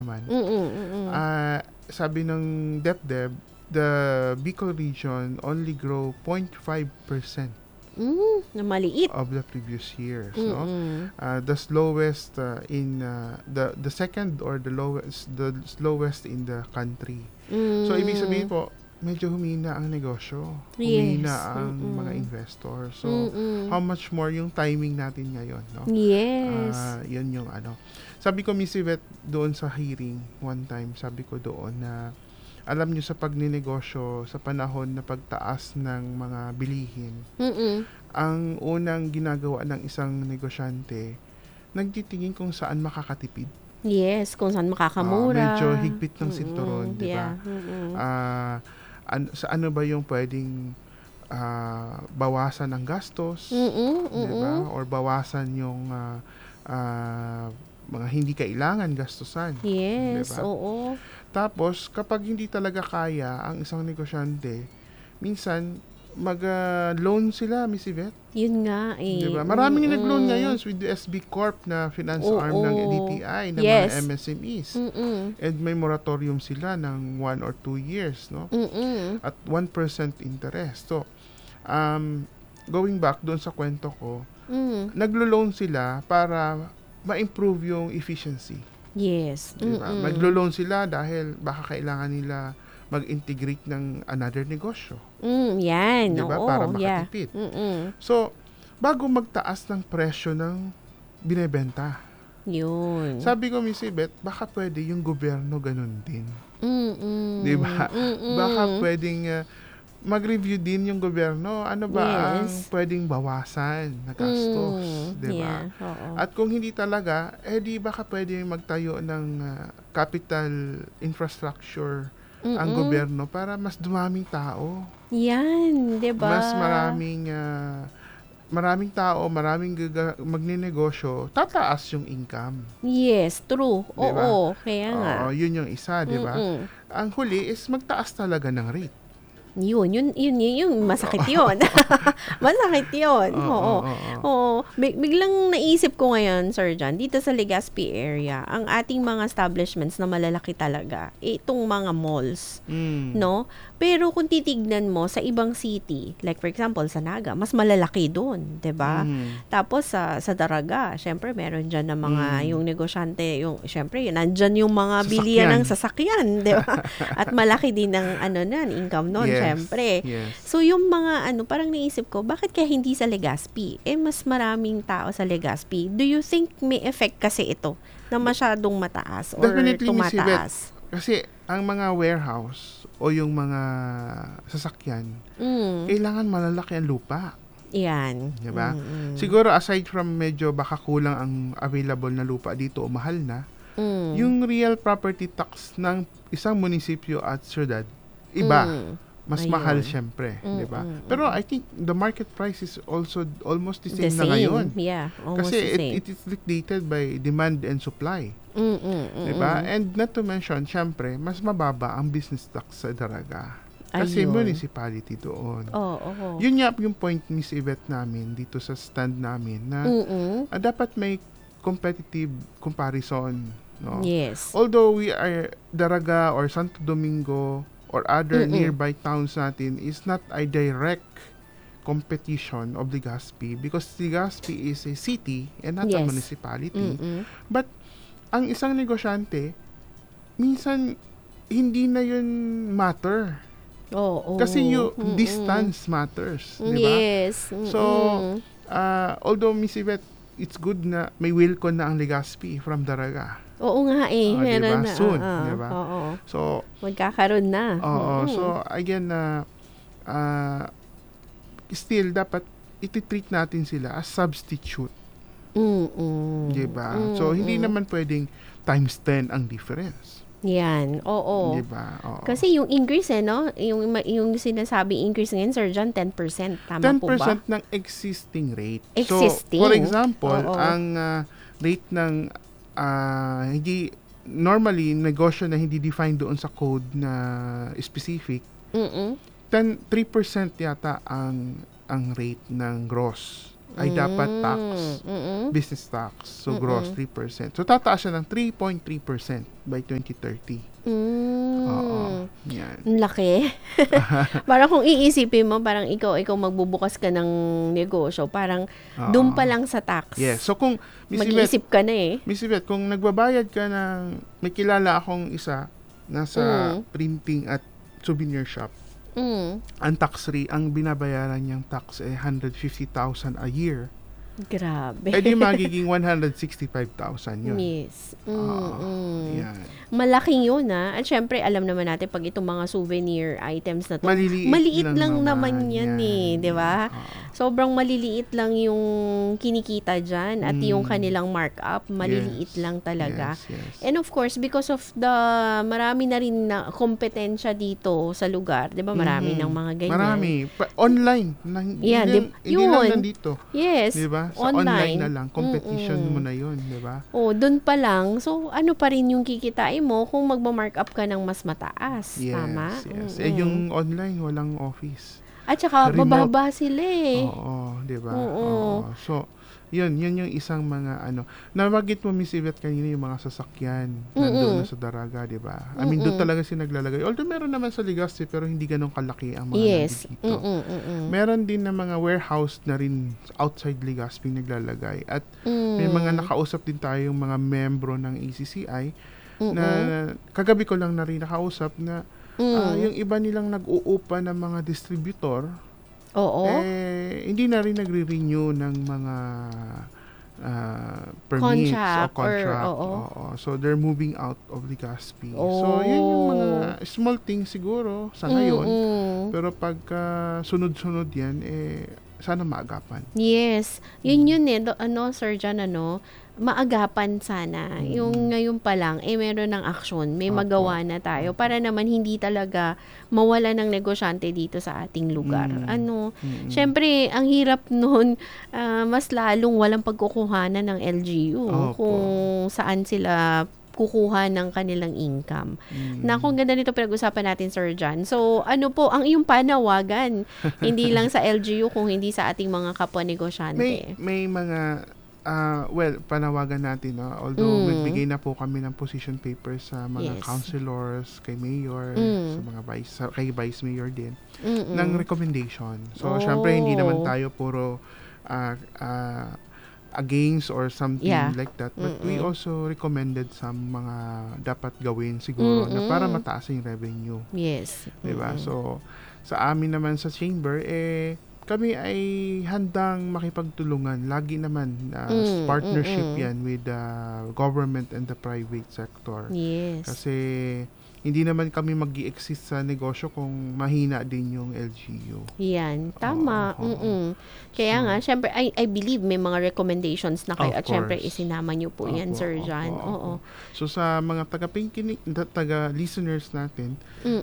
naman. Mm. Sabi ng DepEd, the Bicol region only grow 0.5% Na maliit. of the previous years, no? Mm. The slowest in the second or the slowest in the country. So ibig sabihin Hmm. po, medyo humina ang negosyo, Yes. humina ang mga investor. So Mm. how much more yung timing natin ngayon, no? Yes. Yun yung ano. Sabi ko, Miss Yvette, doon sa hearing one time, sabi ko doon na alam nyo sa pagninegosyo sa panahon na pagtaas ng mga bilihin, Mm. ang unang ginagawa ng isang negosyante, nagtitingin kung saan makakatipid. Yes, kung saan Medyo makakamura. higpit ng sinturon, 'di ba? Yeah. Mm. Ah, sa ano ba yung pwedeng bawasan ng gastos, Mm. 'di ba? Or bawasan yung ah, mga hindi kailangan gastusan, 'di Yes, ba? oo. Tapos kapag hindi talaga kaya ang isang negosyante, minsan mag-loan sila, Miss Yvette. Yun nga 'Di eh. ba? Maraming nag-loan ngayon Mm. with the SB Corp na finance arm ng Oo. DTI ng mga Yes. MSMEs. Mm. And may moratorium sila ng 1 or 2 years, no? Mm. At 1% interest. So, going back doon sa kwento ko, Mm. naglo-loan sila para ma-improve yung efficiency. Yes. 'Di ba? Maglo-loan sila dahil baka kailangan nila mag-integrate ng another negosyo. Yan. 'Di ba? Para Oo, yeah. makatipid. Mm. So, bago magtaas ng presyo ng binebenta, Yun. sabi ko, Miss Yvette, baka pwede yung gobyerno ganun din. 'Di ba? Baka Mm. pwedeng mag-review din yung gobyerno. Ano ba ang Yes. pwedeng bawasan na gastos, 'di ba? Yeah, oo. At kung hindi talaga, di baka pwede magtayo ng capital infrastructure ang gobyerno para mas dumaming tao. Yan, 'di ba? Mas maraming tao, maraming magninegosyo, tataas yung income. Yes, true. 'Di ba? Oo, kaya nga. Oo, yun yung isa, 'di ba? Mm. Ang huli is magtaas talaga ng rate. Yun, masakit yun. Masakit yun. Oo. Oo. Biglang naisip ko ngayon, Sir John, dito sa Legazpi area, ang ating mga establishments na malalaki talaga, itong mga malls, no? Pero kung titignan mo sa ibang city, like for example, sa Naga, mas malalaki doon, 'di ba? Tapos sa Daraga, syempre meron diyan na mga yung negosyante, yung syempre nandiyan yung mga bilihan ng sasakyan, 'di ba? At malaki din ang income noon, syempre. Yes. So yung mga parang naisip ko, bakit kaya hindi sa Legazpi? Mas maraming tao sa Legazpi. Do you think may effect kasi ito na masyadong mataas or Definitely, Miss Yvette. tumataas? Kasi ang mga warehouse o yung mga sasakyan, kailangan malalaki ang lupa. Yan. 'Di ba? Siguro aside from medyo baka kulang ang available na lupa dito o mahal na, yung real property tax ng isang munisipyo at syudad, iba. Mas mahal syempre, 'di ba? Pero I think the market price is also almost the same na ngayon. Yeah, almost Kasi the same. it is dictated by demand and supply. 'Di ba? And not to mention, syempre, mas mababa ang business tax sa Daraga. Kasi Ayun. municipality doon. Oo. Yun nga yung point, Miss Yvette, namin dito sa stand namin na dapat may competitive comparison, no? Yes. Although we are Daraga or Santo Domingo or other nearby towns natin is not a direct competition of Legazpi because Legazpi is a city and not a Yes. municipality. But ang isang negosyante, minsan hindi na yun matter. Oo. Kasi yung distance matters, di ba? Yes. So, although Miss Yvette, it's good na may Wilcon na ang Legazpi from Daraga. Oo nga eh. Meron Diba? na. Soon, diba? Oo. So, Magkakaroon na. so again, still dapat iti-treat natin sila as substitute. Diba? So, hindi naman pwedeng times 10 ang difference. Yan. Oo. Diba? Oo. Kasi yung increase no? Yung sinasabi increase ngayon, Sir John, 10%. Tama po ba? 10% ng existing rate. Existing? So, for example, Oo. ang rate ng hindi normally negosyo na hindi defined doon sa code na specific, 3% yata ang rate ng gross ay dapat tax, business tax. So, gross 3%. So, tataas siya ng 3.3% by 2030. Oo. Yan. Ang laki. Parang kung iisipin mo, parang ikaw magbubukas ka ng negosyo, parang doon pa lang sa tax. Yes. So, kung, mag-iisip ka na eh. Miss Yvette, kung nagbabayad ka ng, may kilala akong isa, nasa printing at souvenir shop, ang ang binabayaran niyang tax ay 150,000 a year. Grabe. Eh di magiging 165,000 yun. Yes. Yan. Malaking yun At syempre, alam naman natin pag itong mga souvenir items na to, Maliliit lang naman yan di ba? Sobrang maliliit lang yung kinikita dyan at yung kanilang markup, maliliit lang talaga. Yes. And of course, because of the marami na rin na kompetensya dito sa lugar, di ba? Marami ng mga ganyan. Marami. Online. Hindi lang nandito. Yes. Di ba? Sa online na lang. Competition mo na yun. Di ba? Doon pa lang. So, ano pa rin yung kikitain mo kung magma-markup ka ng mas mataas. Yes, Tama? Yes. Yung online, walang office. At saka, Remote. bababa sila eh. Oo, di ba? Oo. So, yun yung isang mga Nabanggit mo, Miss Yvette, kanina yung mga sasakyan nandoon na sa Daraga, di ba? I mean, doon talaga sinaglalagay. Although meron naman sa Legazpi, pero hindi ganun kalaki ang mga nandito. Meron din na mga warehouse na rin outside Legazpi naglalagay. At may mga nakausap din tayong mga membro ng ACCI na kagabi ko lang na rin nakausap na yung iba nilang nag-uupa ng mga distributor, hindi na rin nagre-renew ng mga permits o contract. So, they're moving out of Legazpi. So, yun yung mga small things siguro sa ngayon. Pero pagka sunod-sunod yan, sana maagapan. Yes. Yun Sir John, maagapan sana. Yung ngayon pa lang, meron ng aksyon, may magawa na tayo para naman hindi talaga mawala ng negosyante dito sa ating lugar. Syempre, ang hirap nun, mas lalong walang pagkukuhanan ng LGU kung saan sila kukuha ng kanilang income. Kung ganda nito pinag-usapan natin, Sir John. So, ano po ang iyong panawagan? Hindi lang sa LGU, kung hindi sa ating mga kapwa negosyante. May mga panawagan natin, although nagbigay na po kami ng position papers sa mga councilors, kay mayor, sa mga kay vice mayor din, ng recommendation. So, syempre, hindi naman tayo puro against or something like that. But we also recommended some mga dapat gawin siguro na para mataas yung revenue. Yes. Diba? So, sa amin naman sa chamber, kami ay handang makipagtulungan. Lagi naman partnership yan with the government and the private sector. Yes. Kasi hindi naman kami mag-i-exist sa negosyo kung mahina din yung LGU. Yan, tama. Kaya nga, syempre, I believe may mga recommendations na kayo at syempre isinama nyo po yan, Sir John. So sa mga taga-listeners natin,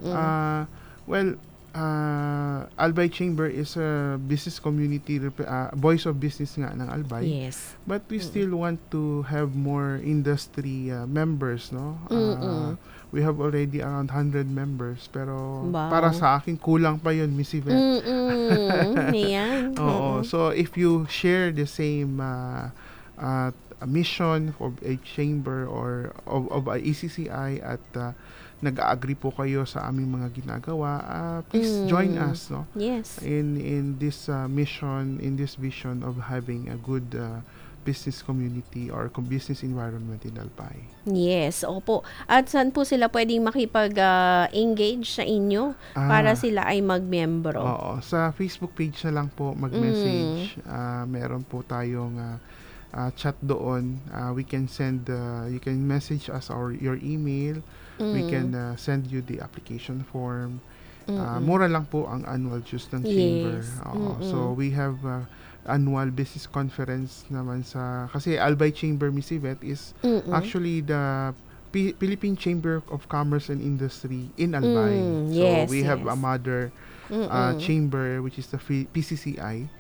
Albay Chamber is a business community, voice of business nga ng Albay. Yes. But we still want to have more industry members, no? We have already around 100 members, pero para sa akin, kulang pa yun, Miss Yvette. Yan. So if you share the same mission of a chamber or of a ECCI at nag-agree po kayo sa aming mga ginagawa, please join us, no? Yes. In this mission, in this vision of having a good business community or business environment in Albay. Yes, opo. At saan po sila pwedeng makipag-engage sa inyo para sila ay mag-membro? Sa Facebook page na lang po mag-message. Meron po tayong chat doon. We can send, you can message us your email. We can send you the application form. Mura lang po ang annual dues ng chamber. So we have annual business conference naman kasi Albay Chamber, Miss Yvette, is actually the Philippine Chamber of Commerce and Industry in Albay. So we have a mother chamber, which is the PCCI.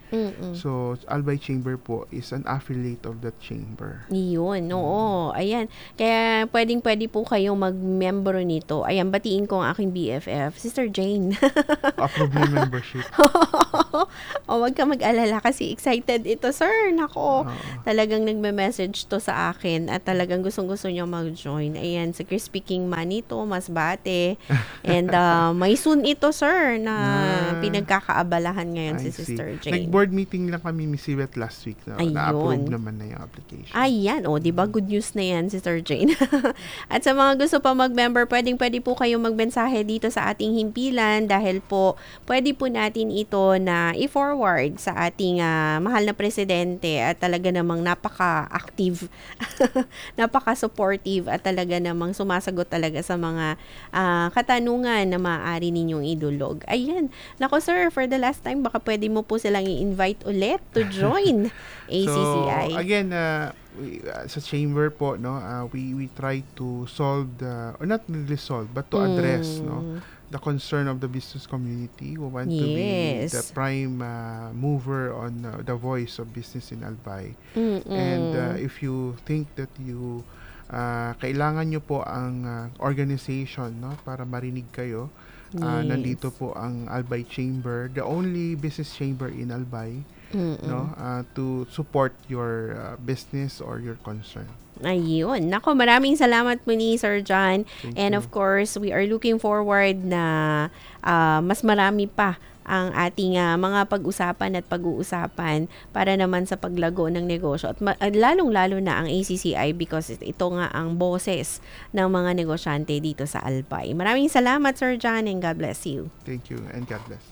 So, Albay Chamber po is an affiliate of that chamber. Yun, oo. Ayan. Kaya pwedeng-pwede po kayong mag-membro nito. Ayan, batiin ko ang aking BFF, Sister Jane. Approve na membership. O, wag ka mag-alala kasi excited ito, sir. Nako, talagang nagme-message to sa akin at talagang gustong-gusto niya mag-join. Ayan, si Crispy King Manny to, Masbate. And may soon ito, sir, na pinagkakaabalahan ngayon si Sister Jane. Nag-board meeting lang kami, Miss Yvette, last week. Na-approve naman na yung application. Ayan, o, diba? Good news na yan, Sister Jane. At sa mga gusto pa mag-member, pwede po kayong magmensahe dito sa ating himpilan dahil po, pwede po natin ito na i-forward sa ating mahal na presidente at talaga namang napaka-active, napaka-supportive at talaga namang sumasagot talaga sa mga katanungan na maaari ninyong idulog. Ayan. Nako sir, for the last time, baka pwede mo po silang i-invite ulit to join ACCI. So, again, sa chamber po, no, we try to solve or not really solve, but to address, no, the concern of the business community. We want to be the prime mover on the voice of business in Albay. And if you think that you kailangan nyo po ang organization, no, para marinig kayo, nandito po ang Albay Chamber, the only business chamber in Albay, no, to support your business or your concern. Ayun. Nako, maraming salamat po ni Sir John. And of course, we are looking forward na mas marami pa ang ating mga pag-usapan at pag-uusapan para naman sa paglago ng negosyo. At lalong-lalo na ang ACCI because ito nga ang boses ng mga negosyante dito sa Albay. Maraming salamat, Sir John, and God bless you. Thank you, and God bless.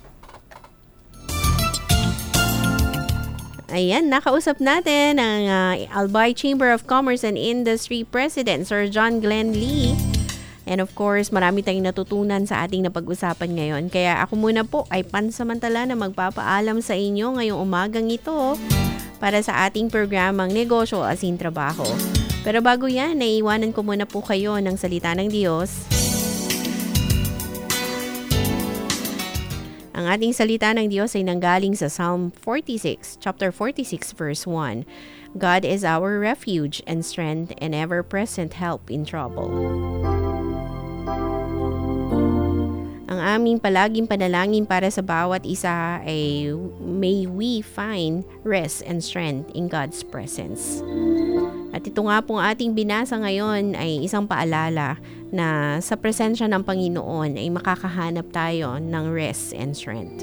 Ayan, nakausap natin ang Albay Chamber of Commerce and Industry President, Sir John Glenn Lee. And of course, marami tayong natutunan sa ating napag-usapan ngayon. Kaya ako muna po ay pansamantala na magpapaalam sa inyo ngayong umagang ito para sa ating programang Negosyo Asin Trabaho. Pero bago yan, naiiwanan ko muna po kayo ng salita ng Diyos. Ang ating salita ng Diyos ay nanggaling sa Psalm 46, chapter 46, verse 1. God is our refuge and strength and ever-present help in trouble. Ang aming palaging panalangin para sa bawat isa ay may we find rest and strength in God's presence. At ito nga pong ating binasa ngayon ay isang paalala na sa presensya ng Panginoon ay makakahanap tayo ng rest and strength.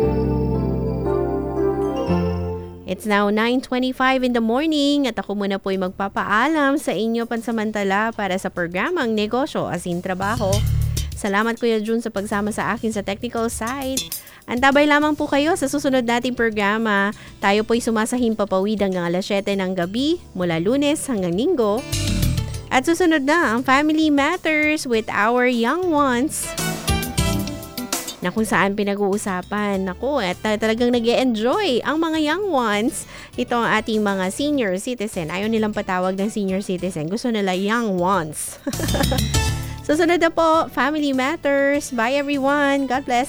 It's now 9:25 in the morning at ako muna po ay magpapaalam sa inyo pansamantala para sa programang Negosyo Asin Trabaho. Salamat Kuya Jun sa pagsama sa akin sa technical side. Antabay lamang po kayo sa susunod nating programa. Tayo po'y sumasahing papawid hanggang alas 7 ng gabi mula Lunes hanggang Linggo. At susunod na ang Family Matters with our young ones. Na kung saan pinag-uusapan. Naku, at talagang nag-e-enjoy ang mga young ones. Ito ang ating mga senior citizen. Ayaw nilang patawag ng senior citizen. Gusto nila young ones. Susunod na po, Family Matters. Bye everyone. God bless.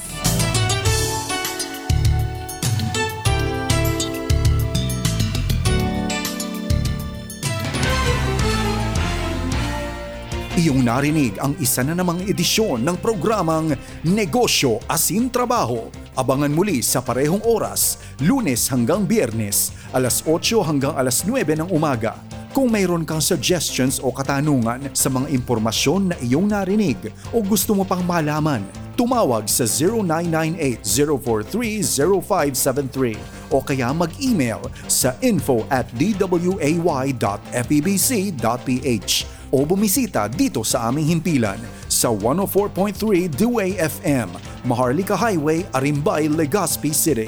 Iyong narinig ang isa na namang edisyon ng programang Negosyo Asin Trabaho. Abangan muli sa parehong oras, Lunes hanggang Biyernes, alas 8 hanggang alas 9 ng umaga. Kung mayroon kang suggestions o katanungan sa mga impormasyon na iyong narinig o gusto mo pang malaman, tumawag sa 0998-043-0573 o kaya mag-email sa info@dway.febc.ph o bumisita dito sa aming himpilan sa 104.3 Dway FM, Maharlika Highway, Arimbay, Legazpi City.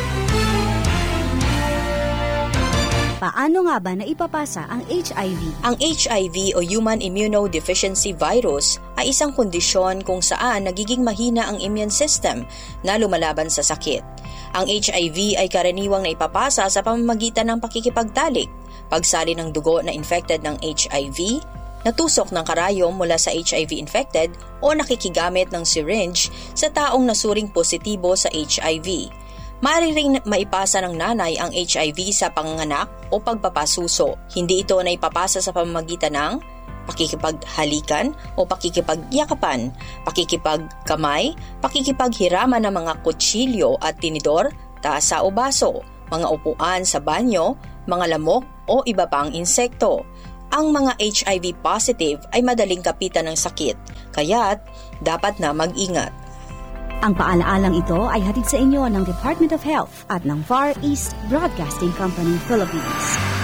Paano nga ba naipapasa ang HIV? Ang HIV o Human Immunodeficiency Virus ay isang kondisyon kung saan nagiging mahina ang immune system na lumalaban sa sakit. Ang HIV ay karaniwang naipapasa sa pamamagitan ng pakikipagtalik, pagsali ng dugo na infected ng HIV, natusok ng karayom mula sa HIV-infected o nakikigamit ng syringe sa taong nasuring positibo sa HIV. Maaari ring maipasa ng nanay ang HIV sa panganganak o pagpapasuso. Hindi ito na ipapasa sa pamamagitan ng pakikipaghalikan o pakikipagyakapan, pakikipagkamay, pakikipaghiraman ng mga kutsilyo at tinidor, tasa o baso, mga upuan sa banyo, mga lamok o iba pang insekto. Ang mga HIV positive ay madaling kapitan ng sakit, kaya't dapat na mag-ingat. Ang paalaalang ito ay hatid sa inyo ng Department of Health at ng Far East Broadcasting Company Philippines.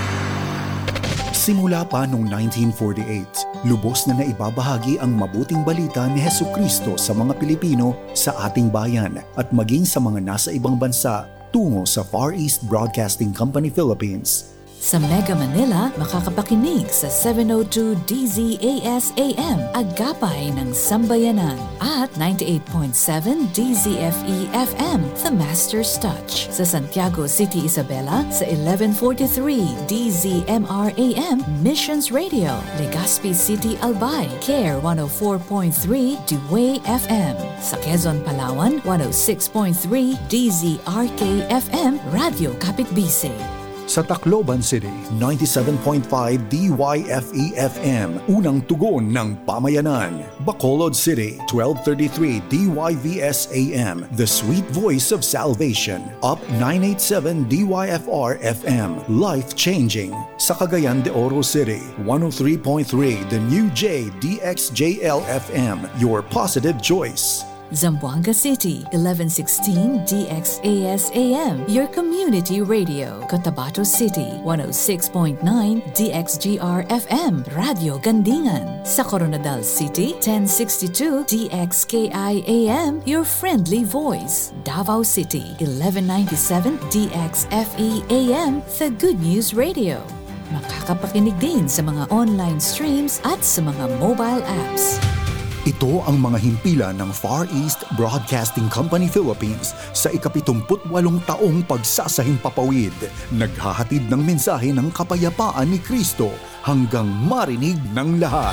Simula pa noong 1948, lubos na naibabahagi ang mabuting balita ni Hesukristo sa mga Pilipino sa ating bayan at maging sa mga nasa ibang bansa tungo sa Far East Broadcasting Company Philippines. Sa Mega Manila, makakapakinig sa 702 DZAS-AM, Agapay ng Sambayanan, at 98.7 DZFE-FM, The Master's Touch. Sa Santiago City, Isabela, sa 1143 DZMR-AM, Missions Radio, Legazpi City, Albay, CARE 104.3 Dewey FM. Sa Quezon, Palawan, 106.3 DZRK-FM, Radio Kapitbise. Sa Tacloban City, 97.5 DYFE-FM, unang tugon ng pamayanan. Bacolod City, 1233 DYVS-AM, the sweet voice of salvation. Up 987 DYFR-FM, life-changing. Sa Cagayan de Oro City, 103.3 The New J DXJL-FM, your positive choice. Zamboanga City, 1116 DXAS-AM, your community radio. Cotabato City, 106.9 DXGR-FM, Radio Gandingan. Sa Coronadal City, 1062 DXKI-AM, your friendly voice. Davao City, 1197 DXFE-AM, the Good News Radio. Makakapakinig din sa mga online streams at sa mga mobile apps. Ito ang mga himpilan ng Far East Broadcasting Company Philippines sa ika-78 taong pagsasahing papawid. Naghahatid ng mensahe ng kapayapaan ni Kristo hanggang marinig ng lahat.